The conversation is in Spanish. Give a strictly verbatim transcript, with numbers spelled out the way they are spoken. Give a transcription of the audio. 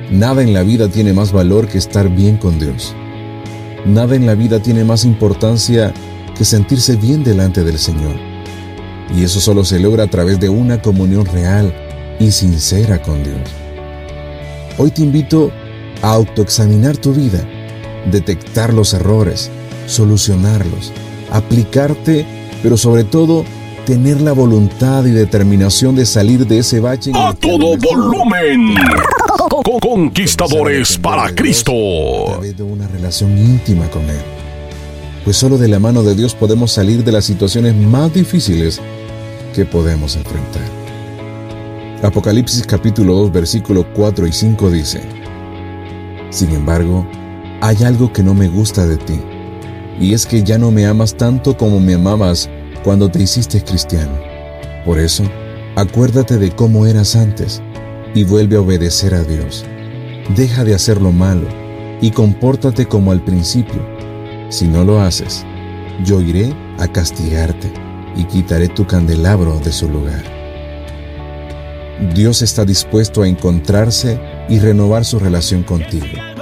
Nada en la vida tiene más valor que estar bien con Dios. Nada en la vida tiene más importancia que sentirse bien delante del Señor. Y eso solo se logra a través de una comunión real y sincera con Dios. Hoy te invito a autoexaminar tu vida, detectar los errores, solucionarlos, aplicarte, pero sobre todo, tener la voluntad y determinación de salir de ese bache. ¡A todo volumen! Conquistadores para Cristo. A través de una relación íntima con Él. Pues solo de la mano de Dios podemos salir de las situaciones más difíciles que podemos enfrentar. Apocalipsis capítulo dos, versículos cuatro y cinco dice: Sin embargo, hay algo que no me gusta de ti, y es que ya no me amas tanto como me amabas cuando te hiciste cristiano. Por eso, acuérdate de cómo eras antes y vuelve a obedecer a Dios. Deja de hacer lo malo y compórtate como al principio. Si no lo haces, yo iré a castigarte y quitaré tu candelabro de su lugar. Dios está dispuesto a encontrarse y renovar su relación contigo.